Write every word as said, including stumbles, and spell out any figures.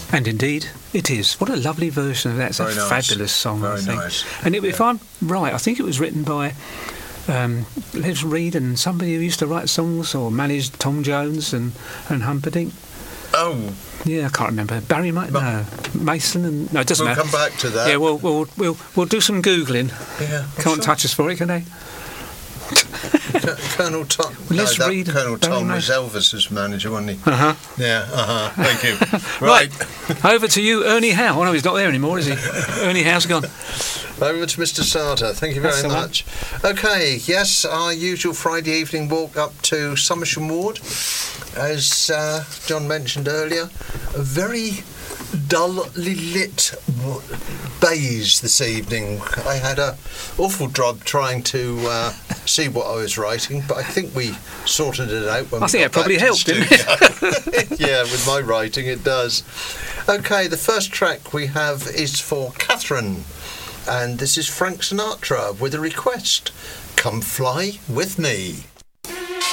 And indeed, it is. What a lovely version of that. It's Very a nice. fabulous song, Very I think. nice. And it, if Yeah. I'm right, I think it was written by um, Les Reed and somebody who used to write songs or managed Tom Jones and, and Humperdinck. Oh, Yeah, I can't remember. Barry might Ma- no Mason and no, it doesn't we'll matter. come back to that. Yeah, we'll we'll we'll we'll do some googling. Yeah, I'm Can't sure. touch us for it, can they? C- Colonel Tom. Well, no, let's that read Colonel Barry Tom was Mason. Elvis's manager, wasn't he? Uh huh. Yeah. Uh huh. Thank you. Right. Right. Over to you, Ernie Howe. Oh no, he's not there anymore, is he? Ernie Howe's gone. Over to Mister Sarter. Thank you That's very the one. much. Okay. Yes, our usual Friday evening walk up to Somersham Ward, as uh, John mentioned earlier, a very dully lit w- bays this evening. I had a awful job trying to uh, see what I was writing, but I think we sorted it out when I we think got it probably back to the helped, didn't studio. Yeah, with my writing it does. Okay, the first track we have is for Catherine, and this is Frank Sinatra with a request: "Come fly with me."